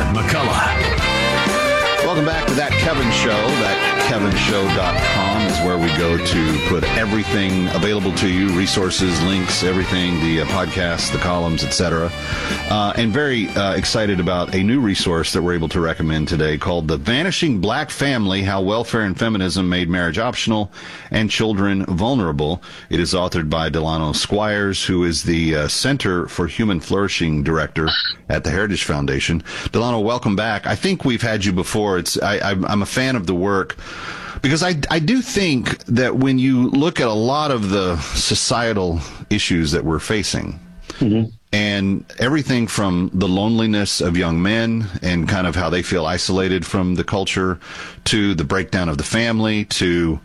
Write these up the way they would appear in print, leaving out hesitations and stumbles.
McCullough. Welcome back to That Kevin Show. ThatKevinShow.com is where we go to put everything available to you, resources, links, everything, the podcasts, the columns, etc. And very excited about a new resource that we're able to recommend today called The Vanishing Black Family, How Welfare and Feminism Made Marriage Optional and Children Vulnerable. It is authored by Delano Squires, who is the Center for Human Flourishing Director at the Heritage Foundation. Delano, welcome back. I think we've had you before. I'm a fan of the work because I do think that when you look at a lot of the societal issues that we're facing, and everything from the loneliness of young men and kind of how they feel isolated from the culture, to the breakdown of the family, to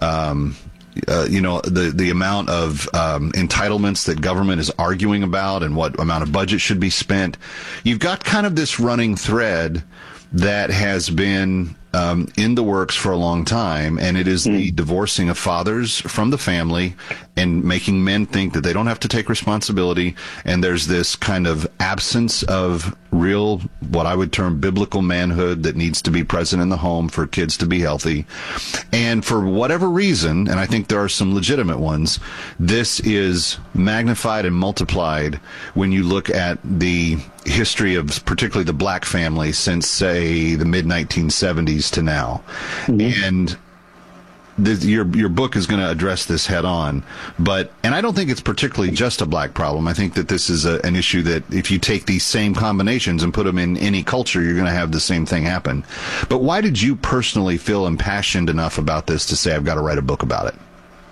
the amount of entitlements that government is arguing about and what amount of budget should be spent. You've got kind of this running thread that has been in the works for a long time, and it is the divorcing of fathers from the family and making men think that they don't have to take responsibility, and there's this kind of absence of real, what I would term biblical manhood that needs to be present in the home for kids to be healthy. And for whatever reason, and I think there are some legitimate ones, this is magnified and multiplied when you look at the history of particularly the black family since, say, the mid-1970s to now. And your book is going to address this head on, and I don't think it's particularly just a black problem. I think that this is an issue that if you take these same combinations and put them in any culture, you're going to have the same thing happen. But why did you personally feel impassioned enough about this to say, I've got to write a book about it?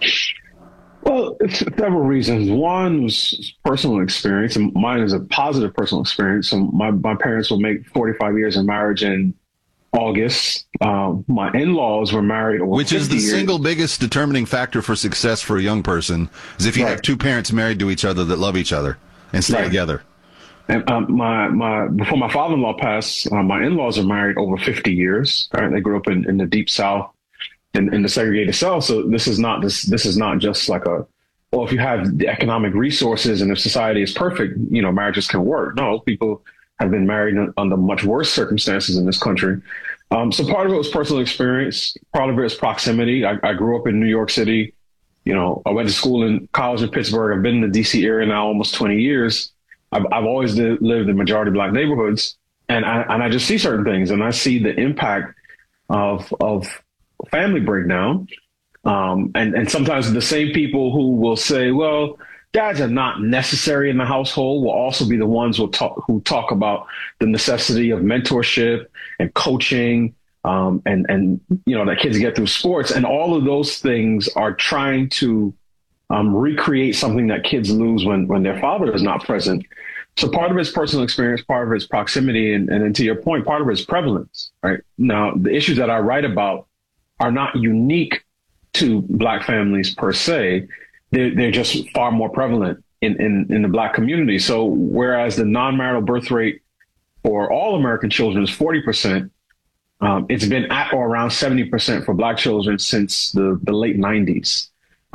Well, it's several reasons. One was personal experience, and mine is a positive personal experience. So my parents will make 45 years of marriage in August. My in-laws were married over 50 years. Which is the single biggest determining factor for success for a young person, is if you have two parents married to each other that love each other and stay together. And before my father-in-law passed, my in-laws are married over 50 years. Right? They grew up in the Deep South, in the segregated South. So this is not just like if you have the economic resources and if society is perfect, marriages can work. No, people have been married under much worse circumstances in this country. So part of it was personal experience. Part of it is proximity. I grew up in New York City. I went to school in college in Pittsburgh. I've been in the DC area now almost 20 years. I've always lived in majority black neighborhoods, and I just see certain things, and I see the impact of family breakdown. And sometimes the same people who will say, well, dads are not necessary in the household will also be the ones who talk about the necessity of mentorship and coaching, and that kids get through sports. And all of those things are trying to recreate something that kids lose when their father is not present. So part of it's personal experience, part of it's proximity, and then to your point, part of it's prevalence. Right now, the issues that I write about are not unique to black families per se. They're just far more prevalent in the black community. So whereas the non-marital birth rate for all American children is 40%, it's been at or around 70% for black children since the late 90s.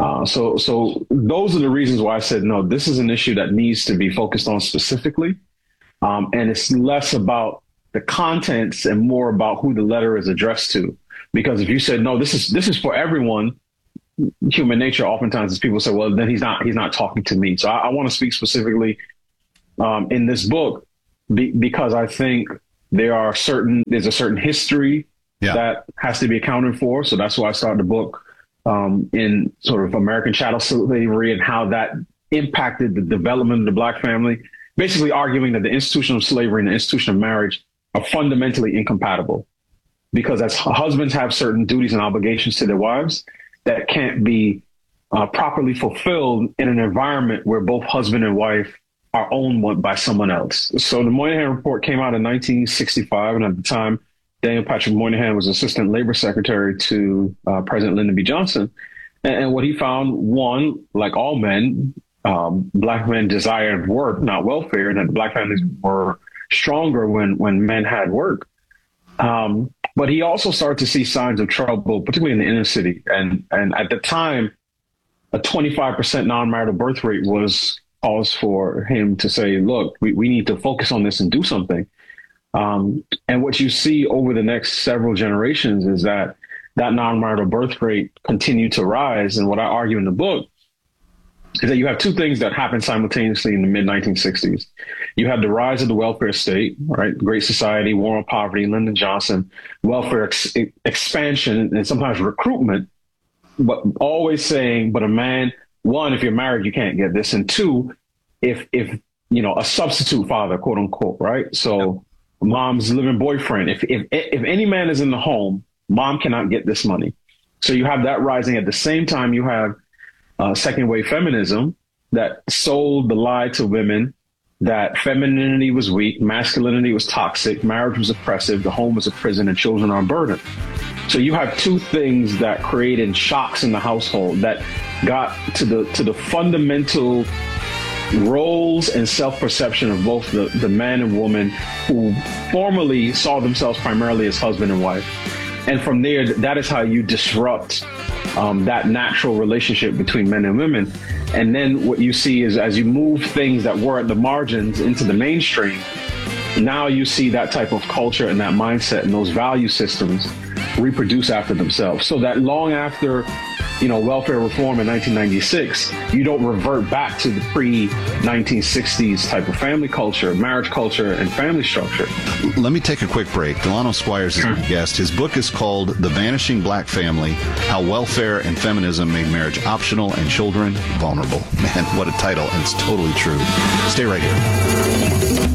So those are the reasons why I said, no, this is an issue that needs to be focused on specifically. And it's less about the contents and more about who the letter is addressed to. Because if you said, no, this is for everyone, human nature oftentimes is people say, well, then he's not talking to me. So I want to speak specifically in this book because I think there's a certain history that has to be accounted for. So that's why I started the book in sort of American chattel slavery and how that impacted the development of the black family, basically arguing that the institution of slavery and the institution of marriage are fundamentally incompatible. Because as husbands have certain duties and obligations to their wives that can't be properly fulfilled in an environment where both husband and wife are owned by someone else. So the Moynihan Report came out in 1965, and at the time, Daniel Patrick Moynihan was Assistant Labor Secretary to President Lyndon B. Johnson. And what he found, one, like all men, black men desired work, not welfare, and that black families were stronger when men had work. But he also started to see signs of trouble, particularly in the inner city. And at the time, a 25% non-marital birth rate was cause for him to say, look, we need to focus on this and do something. And what you see over the next several generations is that non-marital birth rate continued to rise. And what I argue in the book is that you have two things that happened simultaneously in the mid-1960s. You had the rise of the welfare state, right? Great Society, War on Poverty, Lyndon Johnson, welfare expansion, and sometimes recruitment, but always saying, but a man, one, if you're married, you can't get this. And two, if a substitute father, quote unquote, right? So mom's living boyfriend, if any man is in the home, mom cannot get this money. So you have that rising. At the same time, you have second wave feminism that sold the lie to women that femininity was weak, masculinity was toxic, marriage was oppressive, the home was a prison, and children are a burden. So you have two things that created shocks in the household that got to the fundamental roles and self-perception of both the man and woman who formerly saw themselves primarily as husband and wife. And from there, that is how you disrupt that natural relationship between men and women. And then what you see is as you move things that were at the margins into the mainstream, now you see that type of culture and that mindset and those value systems reproduce after themselves. So that long after, welfare reform in 1996, you don't revert back to the pre-1960s type of family culture, marriage culture, and family structure. Let me take a quick break. Delano Squires is our guest. His book is called The Vanishing Black Family, How Welfare and Feminism Made Marriage Optional and Children Vulnerable. Man, what a title, and it's totally true. Stay right here.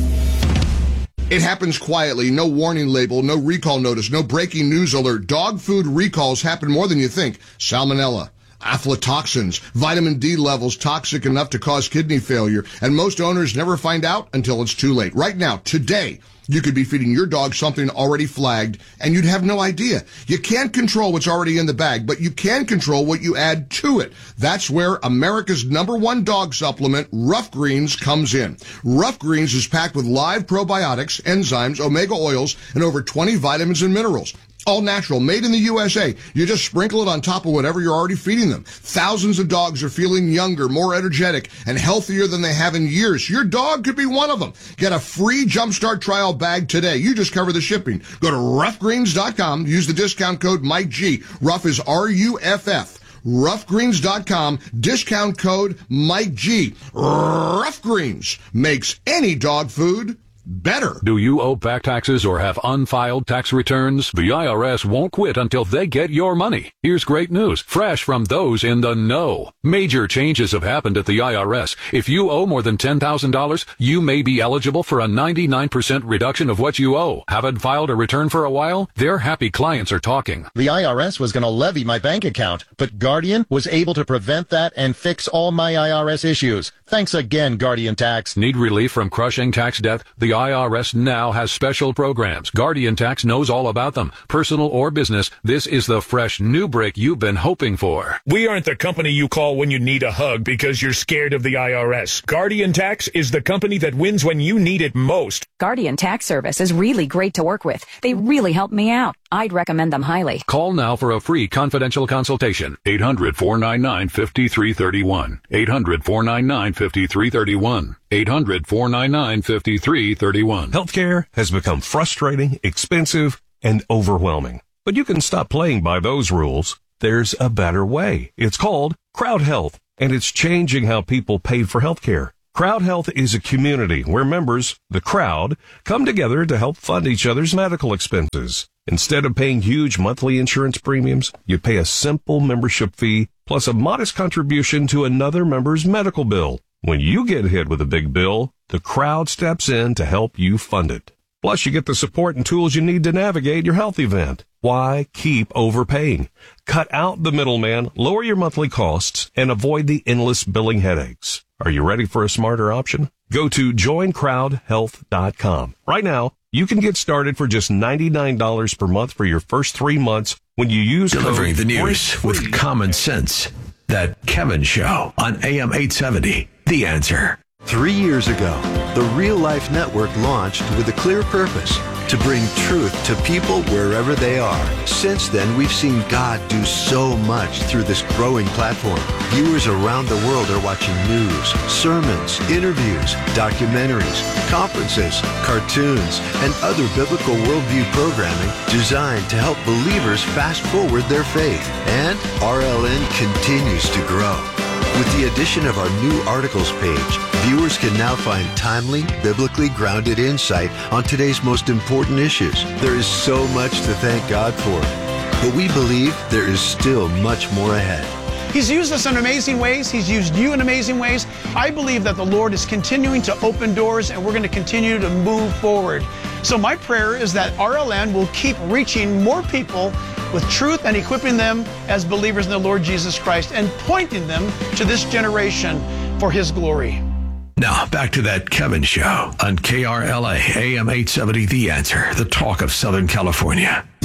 It happens quietly, no warning label, no recall notice, no breaking news alert. Dog food recalls happen more than you think. Salmonella, aflatoxins, vitamin D levels toxic enough to cause kidney failure, and most owners never find out until it's too late. Right now, today, you could be feeding your dog something already flagged, and you'd have no idea. You can't control what's already in the bag, but you can control what you add to it. That's where America's #1 dog supplement, Rough Greens, comes in. Rough Greens is packed with live probiotics, enzymes, omega oils, and over 20 vitamins and minerals. All natural, made in the USA. You just sprinkle it on top of whatever you're already feeding them. Thousands of dogs are feeling younger, more energetic, and healthier than they have in years. Your dog could be one of them. Get a free Jumpstart trial bag today. You just cover the shipping. Go to roughgreens.com. Use the discount code Mike G. Rough is RUFF. Roughgreens.com. Discount code Mike G. Rough Greens makes any dog food better. Do you owe back taxes or have unfiled tax returns? The IRS won't quit until they get your money. Here's great news, fresh from those in the know. Major changes have happened at the IRS. If you owe more than $10,000, you may be eligible for a 99% reduction of what you owe. Haven't filed a return for a while? Their happy clients are talking. The IRS was going to levy my bank account, but Guardian was able to prevent that and fix all my IRS issues. Thanks again, Guardian Tax. Need relief from crushing tax debt? The IRS now has special programs. Guardian Tax knows all about them. Personal or business, this is the fresh new break you've been hoping for. We aren't the company you call when you need a hug because you're scared of the IRS. Guardian Tax is the company that wins when you need it most. Guardian Tax Service is really great to work with. They really helped me out. I'd recommend them highly. Call now for a free confidential consultation. 800-499-5331. 800-499-5331. 800-499-5331. Healthcare has become frustrating, expensive, and overwhelming. But you can stop playing by those rules. There's a better way. It's called Crowd Health, and it's changing how people pay for healthcare. Crowd Health is a community where members, the crowd, come together to help fund each other's medical expenses. Instead of paying huge monthly insurance premiums, you pay a simple membership fee plus a modest contribution to another member's medical bill. When you get hit with a big bill, the crowd steps in to help you fund it. Plus, you get the support and tools you need to navigate your health event. Why keep overpaying? Cut out the middleman, lower your monthly costs, and avoid the endless billing headaches. Are you ready for a smarter option? Go to joincrowdhealth.com. Right now, you can get started for just $99 per month for your first 3 months when you use Delivering the news with common sense. That Kevin Show on AM 870. The Answer. 3 years ago, the Real Life Network launched with a clear purpose: to bring truth to people wherever they are. Since then, we've seen God do so much through this growing platform. Viewers around the world are watching news, sermons, interviews, documentaries, conferences, cartoons, and other biblical worldview programming designed to help believers fast forward their faith. And RLN continues to grow. With the addition of our new articles page, viewers can now find timely, biblically grounded insight on today's most important issues. There is so much to thank God for, but we believe there is still much more ahead. He's used us in amazing ways. He's used you in amazing ways. I believe that the Lord is continuing to open doors, and we're going to continue to move forward. So my prayer is that RLN will keep reaching more people with truth and equipping them as believers in the Lord Jesus Christ and pointing them to this generation for His glory. Now, back to that Kevin Show on KRLA AM 870, The Answer, the talk of Southern California.